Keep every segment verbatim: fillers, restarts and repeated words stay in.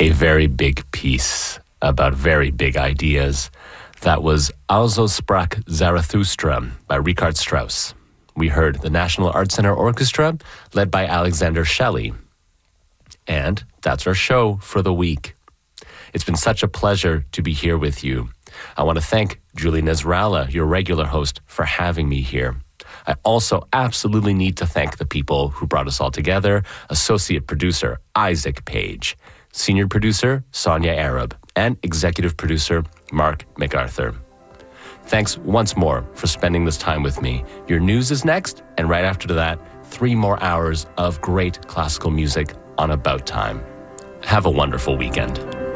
A very big piece about very big ideas. That was Also sprach Zarathustra by Richard Strauss. We heard the National Arts Center Orchestra, led by Alexander Shelley. And that's our show for the week. It's been such a pleasure to be here with you. I want to thank Julie Nezrala, your regular host, for having me here. I also absolutely need to thank the people who brought us all together. Associate producer, Isaac Page. Senior producer, Sonia Arab. And executive producer, Mark MacArthur. Thanks once more for spending this time with me. Your news is next, and right after that, three more hours of great classical music on About Time. Have a wonderful weekend.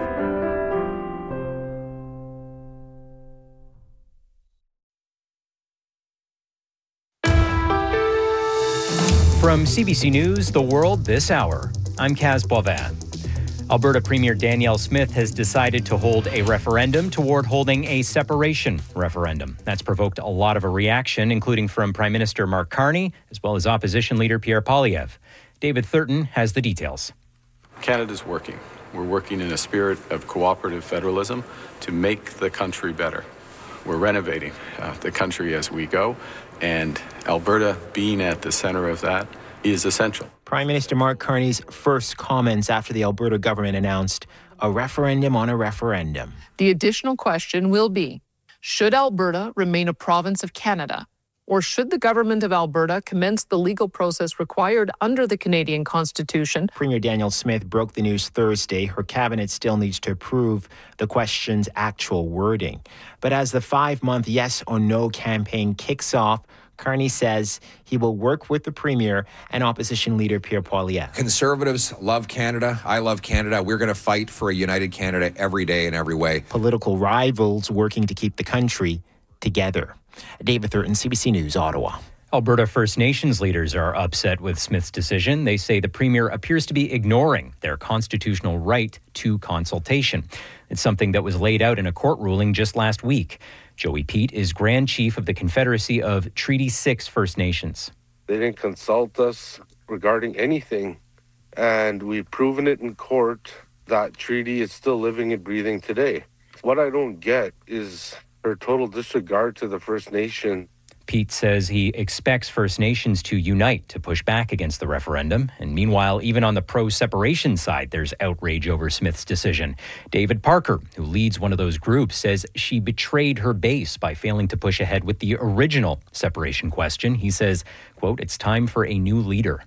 From C B C News, The World This Hour, I'm Kaz Boivin. Alberta Premier Danielle Smith has decided to hold a referendum toward holding a separation referendum. That's provoked a lot of a reaction, including from Prime Minister Mark Carney, as well as Opposition Leader Pierre Poilievre. David Thurton has the details. Canada's working. We're working in a spirit of cooperative federalism to make the country better. We're renovating uh, the country as we go, and Alberta being at the center of that is essential. Prime Minister Mark Carney's first comments after the Alberta government announced a referendum on a referendum. The additional question will be, should Alberta remain a province of Canada, or should the government of Alberta commence the legal process required under the Canadian Constitution? Premier Danielle Smith broke the news Thursday. Her cabinet still needs to approve the question's actual wording. But as the five-month yes or no campaign kicks off, Carney says he will work with the Premier and Opposition Leader Pierre Poilievre. Conservatives love Canada. I love Canada. We're going to fight for a united Canada every day in every way. Political rivals working to keep the country together. David Thurton, C B C News, Ottawa. Alberta First Nations leaders are upset with Smith's decision. They say the Premier appears to be ignoring their constitutional right to consultation. It's something that was laid out in a court ruling just last week. Joey Pete is Grand Chief of the Confederacy of Treaty six First Nations. They didn't consult us regarding anything, and we've proven it in court that treaty is still living and breathing today. What I don't get is her total disregard to the First Nation. Pete says he expects First Nations to unite to push back against the referendum. And meanwhile, even on the pro-separation side, there's outrage over Smith's decision. David Parker, who leads one of those groups, says she betrayed her base by failing to push ahead with the original separation question. He says, quote, it's time for a new leader.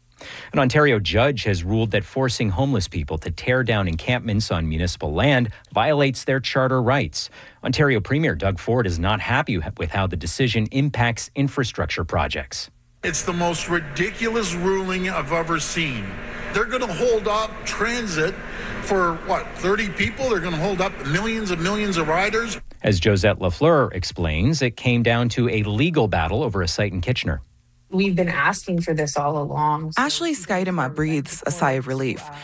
An Ontario judge has ruled that forcing homeless people to tear down encampments on municipal land violates their charter rights. Ontario Premier Doug Ford is not happy with how the decision impacts infrastructure projects. It's the most ridiculous ruling I've ever seen. They're going to hold up transit for, what, thirty people? They're going to hold up millions and millions of riders? As Josette Lafleur explains, it came down to a legal battle over a site in Kitchener. We've been asking for this all along. Ashley Skidema breathes a sigh of relief.